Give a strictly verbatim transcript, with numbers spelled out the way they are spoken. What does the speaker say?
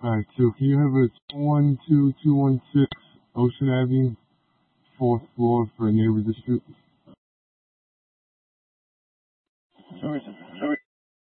Alright, so can you have a one two two one six Ocean Avenue, fourth floor for a neighbor dispute? Sorry, sorry.